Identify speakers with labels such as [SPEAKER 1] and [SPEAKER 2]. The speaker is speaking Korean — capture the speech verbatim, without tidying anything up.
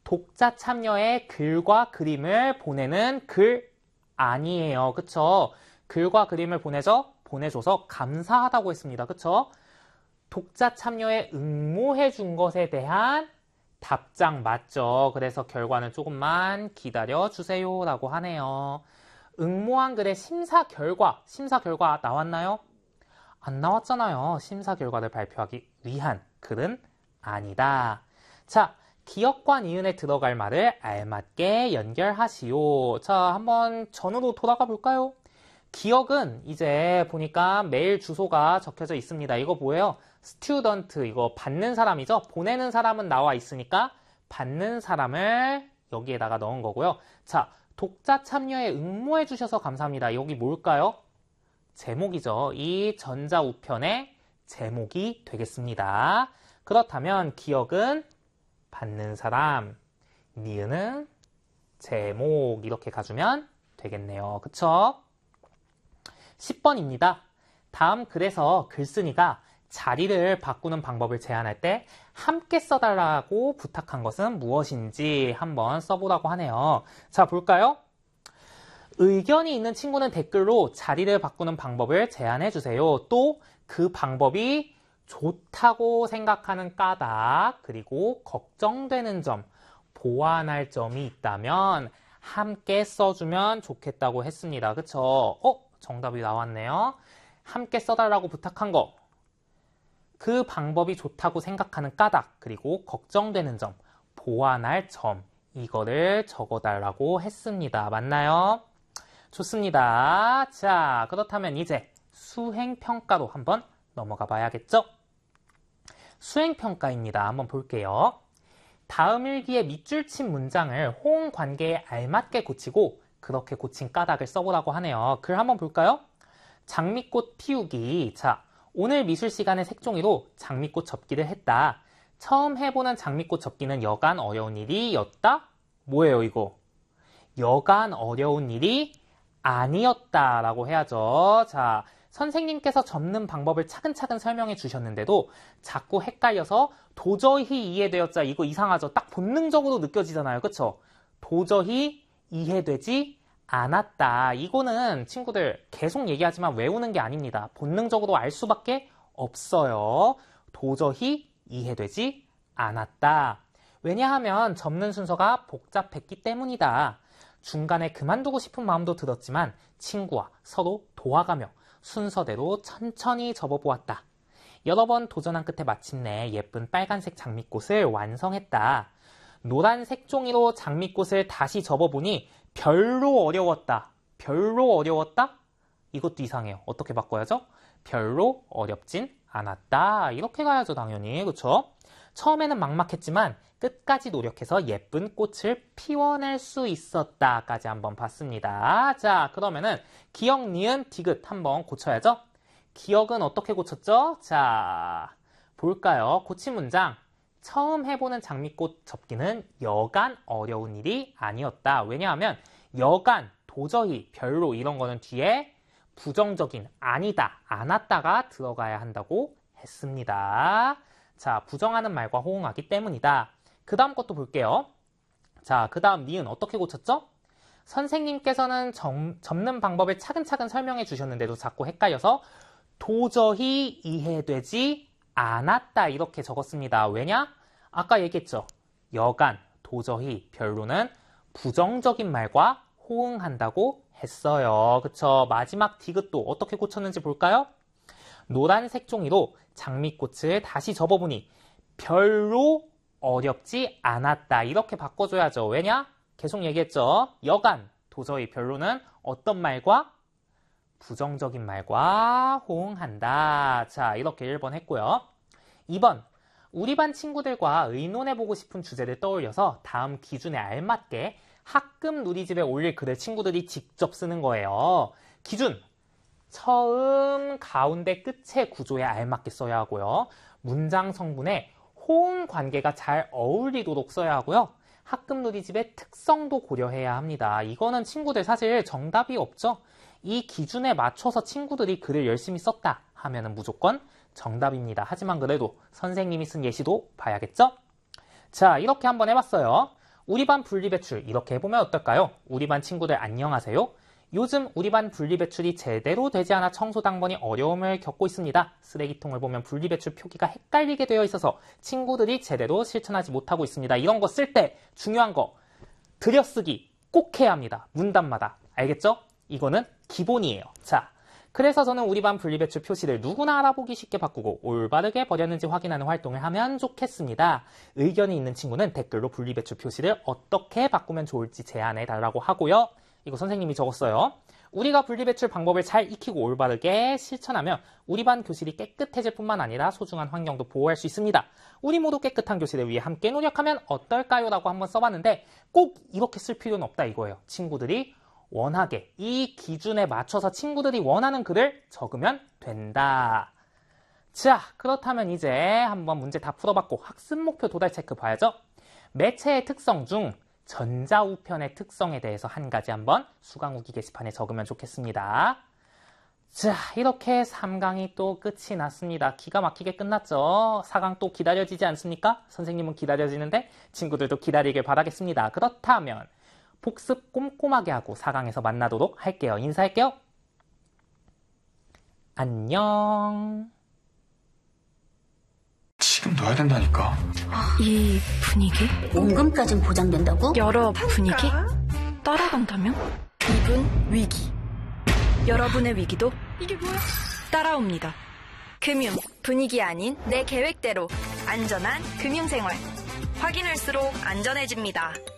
[SPEAKER 1] 독자 참여의 글과 그림을 보내는 글 아니에요. 그쵸? 글과 그림을 보내줘, 보내줘서 감사하다고 했습니다. 그쵸? 독자 참여에 응모해 준 것에 대한 답장 맞죠? 그래서 결과는 조금만 기다려 주세요 라고 하네요. 응모한 글의 심사 결과, 심사 결과 나왔나요? 안 나왔잖아요. 심사 결과를 발표하기 위한 글은 아니다. 자, 기역과 니은에 들어갈 말을 알맞게 연결하시오. 자, 한번 전으로 돌아가 볼까요? 기역은 이제 보니까 메일 주소가 적혀져 있습니다. 이거 뭐예요? 스튜던트, 이거 받는 사람이죠? 보내는 사람은 나와 있으니까 받는 사람을 여기에다가 넣은 거고요. 자, 독자 참여에 응모해 주셔서 감사합니다. 여기 뭘까요? 제목이죠. 이 전자우편의 제목이 되겠습니다. 그렇다면 기역은 받는 사람, 니은은 제목 이렇게 가주면 되겠네요. 그쵸? 십 번입니다. 다음 글에서 글쓴이가 자리를 바꾸는 방법을 제안할 때 함께 써달라고 부탁한 것은 무엇인지 한번 써보라고 하네요. 자, 볼까요? 의견이 있는 친구는 댓글로 자리를 바꾸는 방법을 제안해 주세요. 또 그 방법이 좋다고 생각하는 까닭, 그리고 걱정되는 점, 보완할 점이 있다면 함께 써주면 좋겠다고 했습니다. 그쵸? 어? 정답이 나왔네요. 함께 써달라고 부탁한 거. 그 방법이 좋다고 생각하는 까닭, 그리고 걱정되는 점, 보완할 점, 이거를 적어달라고 했습니다. 맞나요? 좋습니다. 자, 그렇다면 이제 수행평가로 한번 넘어가 봐야겠죠? 수행평가입니다. 한번 볼게요. 다음 일기에 밑줄 친 문장을 호응 관계에 알맞게 고치고 그렇게 고친 까닭을 써보라고 하네요. 글 한번 볼까요? 장미꽃 피우기. 자, 오늘 미술 시간에 색종이로 장미꽃 접기를 했다. 처음 해보는 장미꽃 접기는 여간 어려운 일이었다? 뭐예요, 이거? 여간 어려운 일이 아니었다라고 해야죠. 자, 선생님께서 접는 방법을 차근차근 설명해 주셨는데도 자꾸 헷갈려서 도저히 이해되었자. 이거 이상하죠? 딱 본능적으로 느껴지잖아요. 그쵸? 도저히 이해되지 않았다. 이거는 친구들 계속 얘기하지만 외우는 게 아닙니다. 본능적으로 알 수밖에 없어요. 도저히 이해되지 않았다. 왜냐하면 접는 순서가 복잡했기 때문이다. 중간에 그만두고 싶은 마음도 들었지만 친구와 서로 도와가며 순서대로 천천히 접어보았다. 여러 번 도전한 끝에 마침내 예쁜 빨간색 장미꽃을 완성했다. 노란색 종이로 장미꽃을 다시 접어보니 별로 어려웠다. 별로 어려웠다? 이것도 이상해요. 어떻게 바꿔야죠? 별로 어렵진 않았다. 이렇게 가야죠, 당연히. 그쵸? 처음에는 막막했지만 끝까지 노력해서 예쁜 꽃을 피워낼 수 있었다까지 한번 봤습니다. 자, 그러면은 기역, 니은, 디귿 한번 고쳐야죠. 기역은 어떻게 고쳤죠? 자, 볼까요? 고친 문장. 처음 해보는 장미꽃 접기는 여간 어려운 일이 아니었다. 왜냐하면 여간, 도저히, 별로 이런 거는 뒤에 부정적인 아니다, 않았다가 들어가야 한다고 했습니다. 자, 부정하는 말과 호응하기 때문이다. 그 다음 것도 볼게요. 자, 그 다음 니은 어떻게 고쳤죠? 선생님께서는 점, 접는 방법을 차근차근 설명해 주셨는데도 자꾸 헷갈려서 도저히 이해되지 않았다 이렇게 적었습니다. 왜냐? 아까 얘기했죠. 여간, 도저히, 별로는 부정적인 말과 호응한다고 했어요. 그쵸? 마지막 디귿도 어떻게 고쳤는지 볼까요? 노란색 종이로 장미꽃을 다시 접어보니 별로 어렵지 않았다. 이렇게 바꿔줘야죠. 왜냐? 계속 얘기했죠. 여간, 도저히, 별로는 어떤 말과? 부정적인 말과 호응한다. 자, 이렇게 일 번 했고요. 이 번, 우리 반 친구들과 의논해보고 싶은 주제를 떠올려서 다음 기준에 알맞게 학급 누리집에 올릴 글을 친구들이 직접 쓰는 거예요. 기준! 처음, 가운데, 끝의 구조에 알맞게 써야 하고요. 문장 성분에 호응 관계가 잘 어울리도록 써야 하고요. 학급 누리집의 특성도 고려해야 합니다. 이거는 친구들 사실 정답이 없죠. 이 기준에 맞춰서 친구들이 글을 열심히 썼다 하면은 무조건 정답입니다. 하지만 그래도 선생님이 쓴 예시도 봐야겠죠? 자, 이렇게 한번 해봤어요. 우리 반 분리배출 이렇게 해보면 어떨까요? 우리 반 친구들 안녕하세요. 요즘 우리 반 분리배출이 제대로 되지 않아 청소당번이 어려움을 겪고 있습니다. 쓰레기통을 보면 분리배출 표기가 헷갈리게 되어 있어서 친구들이 제대로 실천하지 못하고 있습니다. 이런 거 쓸 때 중요한 거 들여쓰기 꼭 해야 합니다. 문단마다. 알겠죠? 이거는 기본이에요. 자, 그래서 저는 우리 반 분리배출 표시를 누구나 알아보기 쉽게 바꾸고 올바르게 버렸는지 확인하는 활동을 하면 좋겠습니다. 의견이 있는 친구는 댓글로 분리배출 표시를 어떻게 바꾸면 좋을지 제안해 달라고 하고요. 이거 선생님이 적었어요. 우리가 분리배출 방법을 잘 익히고 올바르게 실천하면 우리 반 교실이 깨끗해질 뿐만 아니라 소중한 환경도 보호할 수 있습니다. 우리 모두 깨끗한 교실을 위해 함께 노력하면 어떨까요? 라고 한번 써봤는데 꼭 이렇게 쓸 필요는 없다 이거예요. 친구들이 원하게 이 기준에 맞춰서 친구들이 원하는 글을 적으면 된다. 자, 그렇다면 이제 한번 문제 다 풀어봤고 학습 목표 도달 체크 봐야죠. 매체의 특성 중 전자우편의 특성에 대해서 한 가지 한번 수강후기 게시판에 적으면 좋겠습니다. 자, 이렇게 삼 강이 또 끝이 났습니다. 기가 막히게 끝났죠. 사 강 또 기다려지지 않습니까? 선생님은 기다려지는데 친구들도 기다리길 바라겠습니다. 그렇다면 복습 꼼꼼하게 하고 사 강에서 만나도록 할게요. 인사할게요. 안녕.
[SPEAKER 2] 지금 넣어야 된다니까.
[SPEAKER 3] 이 분위기?
[SPEAKER 4] 원금까진 보장된다고?
[SPEAKER 3] 여러 분위기? 따라간다면? 이분 위기. 여러분의 위기도 이게 뭐야? 따라옵니다. 금융, 분위기 아닌 내 계획대로 안전한 금융생활. 확인할수록 안전해집니다.